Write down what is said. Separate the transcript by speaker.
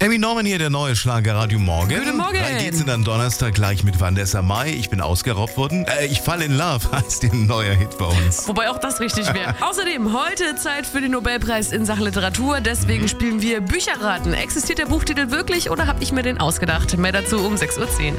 Speaker 1: Amy Norman hier, der neue Schlager Radio Morgen.
Speaker 2: Guten Morgen.
Speaker 1: Da geht's in den Donnerstag gleich mit Vanessa Mai. Ich bin ausgeraubt worden. Ich falle in love, heißt ein neuer Hit bei uns.
Speaker 2: Wobei auch das richtig wäre. Außerdem heute Zeit für den Nobelpreis in Sachen Literatur. Deswegen spielen wir Bücherraten. Existiert der Buchtitel wirklich oder habe ich mir den ausgedacht? Mehr dazu um 6:10 Uhr.